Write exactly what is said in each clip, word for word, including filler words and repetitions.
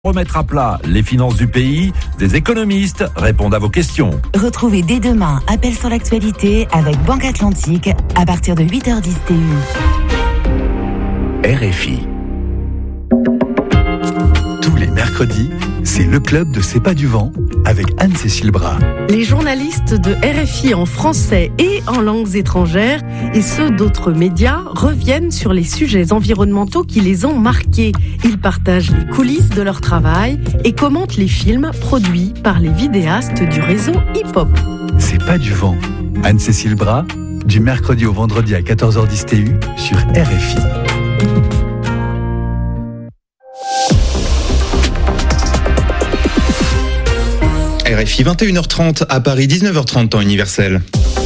Remettre à plat les finances du pays, des économistes répondent à vos questions. Retrouvez dès demain Appel sur l'actualité avec Banque Atlantique à partir de huit heures dix T U. R F I. Tous les mercredis, c'est le club de C'est pas du vent avec Anne-Cécile Bras. Les journalistes de R F I en français et en langues étrangères et ceux d'autres médias reviennent sur les sujets environnementaux qui les ont marqués. Ils partagent les coulisses de leur travail et commentent les films produits par les vidéastes du réseau hip-hop. C'est pas du vent. Anne-Cécile Bras, du mercredi au vendredi à quatorze heures dix T U sur R F I. R F I, vingt et une heures trente à Paris, dix-neuf heures trente temps universel.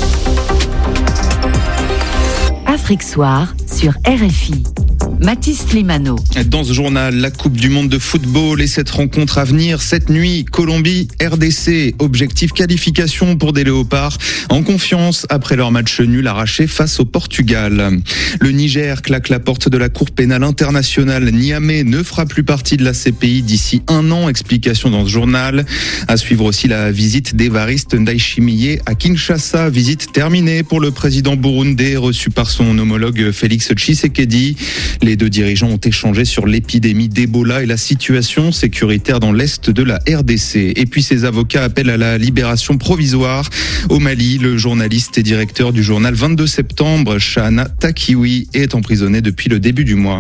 Afrique Soir sur R F I. Mathis Limano. Dans ce journal, la Coupe du Monde de football et cette rencontre à venir cette nuit, Colombie, R D C, objectif qualification pour des Léopards en confiance après leur match nul arraché face au Portugal. Le Niger claque la porte de la Cour pénale internationale. Niamey ne fera plus partie de la C P I d'ici un an, explication dans ce journal. À suivre aussi la visite d'Évariste Ndayishimiye à Kinshasa, visite terminée pour le président burundais reçu par son homologue Félix Tshisekedi. Les deux dirigeants ont échangé sur l'épidémie d'Ebola et la situation sécuritaire dans l'est de la R D C. Et puis ses avocats appellent à la libération provisoire. Au Mali, le journaliste et directeur du journal vingt-deux septembre, Chahana Takiwi, est emprisonné depuis le début du mois.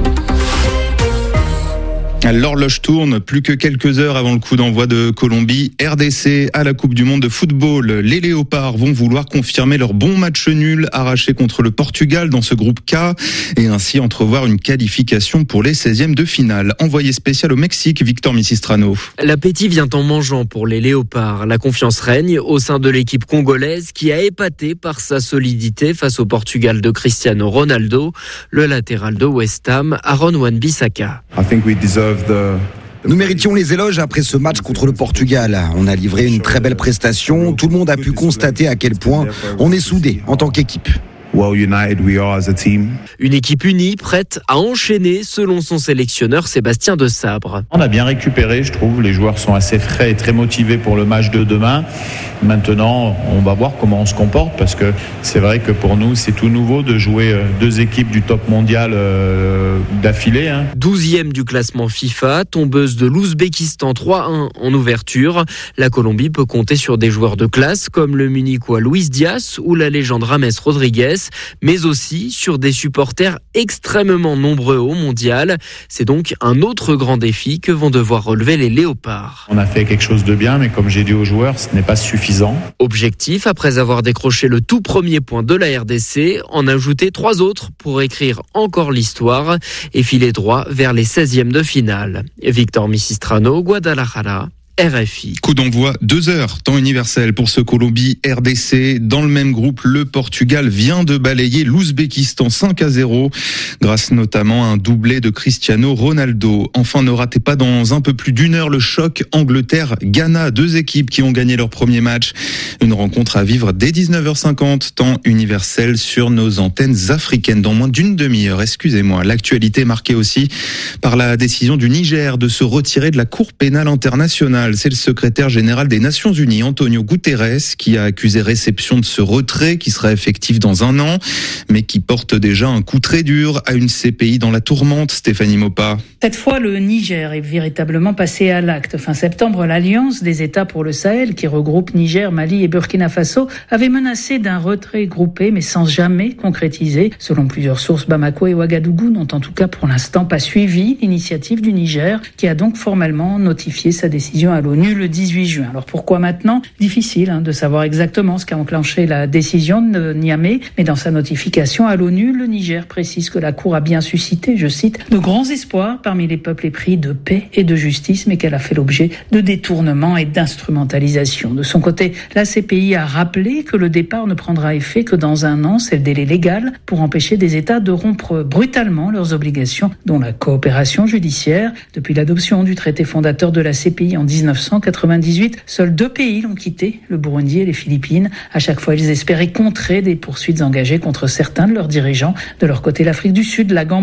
L'horloge tourne, plus que quelques heures avant le coup d'envoi de Colombie, R D C à la Coupe du Monde de football. Les Léopards vont vouloir confirmer leur bon match nul arraché contre le Portugal dans ce groupe K et ainsi entrevoir une qualification pour les seizièmes de finale. Envoyé spécial au Mexique, Victor Misistrano. L'appétit vient en mangeant pour les Léopards. La confiance règne au sein de l'équipe congolaise qui a épaté par sa solidité face au Portugal de Cristiano Ronaldo, le latéral de West Ham, Aaron Wan-Bissaka. I think we deserve the... Nous méritions les éloges après ce match contre le Portugal. On a livré une très belle prestation. Tout le monde a pu constater à quel point on est soudés en tant qu'équipe. Well united we are as a team. Une équipe unie, prête à enchaîner, selon son sélectionneur Sébastien Desabre. On a bien récupéré, je trouve. Les joueurs sont assez frais et très motivés pour le match de demain. Maintenant, on va voir comment on se comporte parce que c'est vrai que pour nous, c'est tout nouveau de jouer deux équipes du top mondial euh, d'affilée. Hein. douzième du classement FIFA, tombeuse de l'Ouzbékistan trois un en ouverture. La Colombie peut compter sur des joueurs de classe comme le Munichois Luis Diaz ou la légende Rames Rodriguez, mais aussi sur des supporters extrêmement nombreux au mondial. C'est donc un autre grand défi que vont devoir relever les Léopards. On a fait quelque chose de bien, mais comme j'ai dit aux joueurs, ce n'est pas suffisant. Objectif, après avoir décroché le tout premier point de la R D C, en ajouter trois autres pour écrire encore l'histoire et filer droit vers les seizièmes de finale. Victor Misistrano, Guadalajara. R F I. Coup d'envoi deux heures, temps universel pour ce Colombie R D C. Dans le même groupe, le Portugal vient de balayer l'Ouzbékistan cinq à zéro, grâce notamment à un doublé de Cristiano Ronaldo. Enfin, ne ratez pas dans un peu plus d'une heure le choc Angleterre-Ghana, deux équipes qui ont gagné leur premier match. Une rencontre à vivre dès dix-neuf heures cinquante, temps universel sur nos antennes africaines, dans moins d'une demi-heure, excusez-moi. L'actualité est marquée aussi par la décision du Niger de se retirer de la Cour pénale internationale. C'est le secrétaire général des Nations Unies, Antonio Guterres, qui a accusé réception de ce retrait qui sera effectif dans un an, mais qui porte déjà un coup très dur à une C P I dans la tourmente. Stéphanie Mopa. Cette fois, le Niger est véritablement passé à l'acte. Fin septembre, l'Alliance des États pour le Sahel, qui regroupe Niger, Mali et Burkina Faso, avait menacé d'un retrait groupé, mais sans jamais concrétiser. Selon plusieurs sources, Bamako et Ouagadougou n'ont en tout cas pour l'instant pas suivi l'initiative du Niger, qui a donc formellement notifié sa décision à l'ONU le dix-huit juin. Alors pourquoi maintenant ? Difficile hein, de savoir exactement ce qui a enclenché la décision de Niamey, mais dans sa notification à l'ONU, le Niger précise que la Cour a bien suscité, je cite, de grands espoirs parmi les peuples épris de paix et de justice, mais qu'elle a fait l'objet de détournements et d'instrumentalisation. De son côté, la C P I a rappelé que le départ ne prendra effet que dans un an, c'est le délai légal pour empêcher des États de rompre brutalement leurs obligations, dont la coopération judiciaire. Depuis l'adoption du traité fondateur de la C P I en dix-neuf cent quatre-vingt-dix-huit, seuls deux pays l'ont quitté, le Burundi et les Philippines. À chaque fois, ils espéraient contrer des poursuites engagées contre certains de leurs dirigeants. De leur côté, l'Afrique du Sud, la Gambie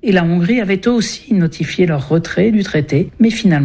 et la Hongrie avaient aussi notifié leur retrait du traité, mais finalement